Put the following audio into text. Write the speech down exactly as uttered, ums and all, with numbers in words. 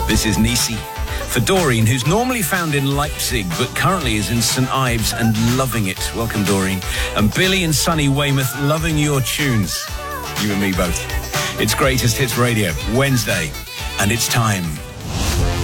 This is Nisi. For Doreen, who's normally found in Leipzig, but currently is in Saint Ives and loving it. Welcome, Doreen. And Billy and Sunny Weymouth, loving your tunes. You and me both. It's Greatest Hits Radio, Wednesday, and it's time